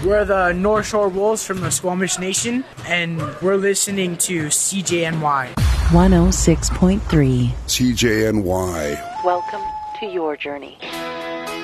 We're the North Shore Wolves from the Squamish Nation, and we're listening to CJNY 106.3. CJNY. Welcome to your journey.